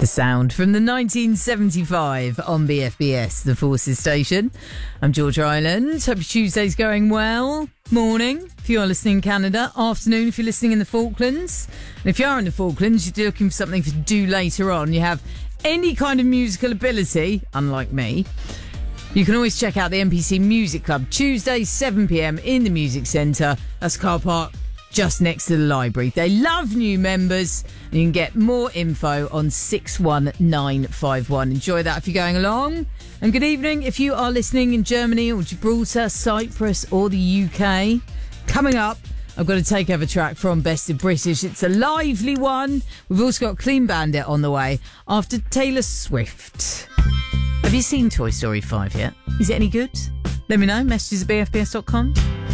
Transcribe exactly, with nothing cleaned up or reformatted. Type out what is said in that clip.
The sound from the nineteen seventy-five on B F B S, the Forces station. I'm George Ryland. Hope your Tuesday's going well. Morning, if you are listening in Canada. Afternoon, if you're listening in the Falklands. And if you are in the Falklands, you're looking for something to do later on. You have any kind of musical ability, unlike me. You can always check out the N P C Music Club, Tuesday, seven p.m. in the Music Centre. That's car park just next to the library. They love new members, and you can get more info on six one nine five one. Enjoy that if you're going along. And good evening if you are listening in Germany or Gibraltar, Cyprus or the U K. Coming up, I've got a takeover track from Best of British. It's a lively one. We've also got Clean Bandit on the way after Taylor Swift. Have you seen Toy Story five yet? Is it any good? Let me know. Messages at b f b s dot com.